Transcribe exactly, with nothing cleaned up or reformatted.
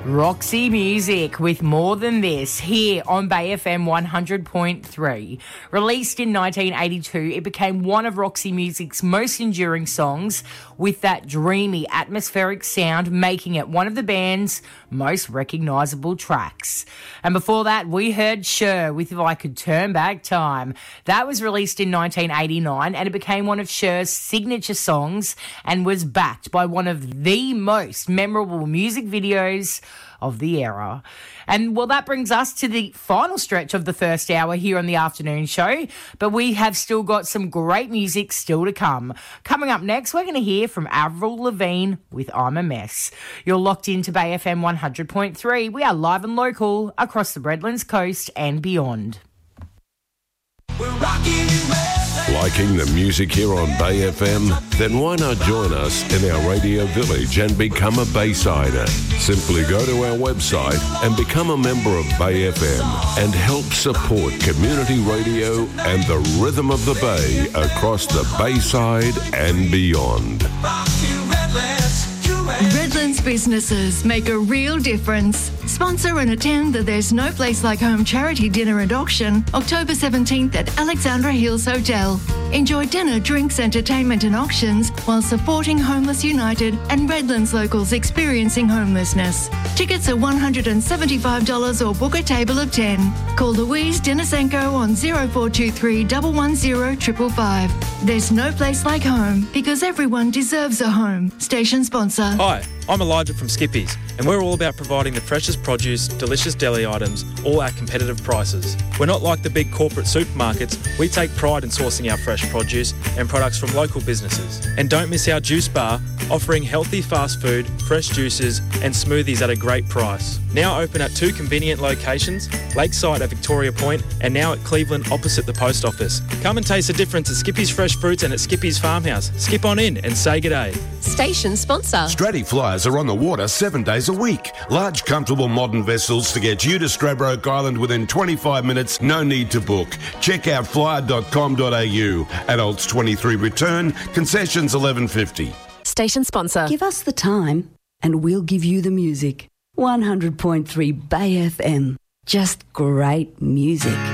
Roxy Music with More Than This here on Bay F M one hundred point three. Released in nineteen eighty-two, it became one of Roxy Music's most enduring songs, with that dreamy, atmospheric sound making it one of the band's most recognisable tracks. And before that, we heard Cher with If I Could Turn Back Time. That was released in nineteen eighty-nine and it became one of Cher's signature songs and was backed by one of the most memorable music videos of the era. And well, that brings us to the final stretch of the first hour here on the afternoon show, but we have still got some great music still to come. Coming up next, we're going to hear from Avril Lavigne with I'm a Mess. You're locked into Bay F M one hundred point three. We are live and local across the Redlands coast and beyond. We're rocking Liking the music here on Bay F M? Then why not join us in our radio village and become a Baysider? Simply go to our website and become a member of Bay F M and help support community radio and the rhythm of the Bay across the Bayside and beyond. Redlands businesses make a real difference. Sponsor and attend the There's No Place Like Home charity dinner and auction October seventeenth at Alexandra Hills Hotel. Enjoy dinner, drinks, entertainment and auctions while supporting Homeless United and Redlands locals experiencing homelessness. Tickets are one hundred seventy-five dollars or book a table of ten. Call Louise Denisenko on zero four two three, one one zero, five five five. There's no place like home because everyone deserves a home. Station sponsor. Hi, I'm Elijah from Skippies, and we're all about providing the freshest produce, delicious deli items, all at competitive prices. We're not like the big corporate supermarkets. We take pride in sourcing our fresh produce and products from local businesses. And don't miss our juice bar, offering healthy fast food, fresh juices and smoothies at a great price. Now open at two convenient locations, Lakeside at Victoria Point and now at Cleveland opposite the post office. Come and taste the difference at Skippy's Fresh Fruits and at Skippy's Farmhouse. Skip on in and say g'day. Station sponsor. Stratty Flyers are on the water seven days a week. Large, comfortable, modern vessels to get you to Stradbroke Island within twenty-five minutes. No need to book. Check out flyer dot com dot a u. Adults twenty-three return. Concessions eleven fifty. Station sponsor. Give us the time and we'll give you the music. one hundred point three Bay F M. Just great music.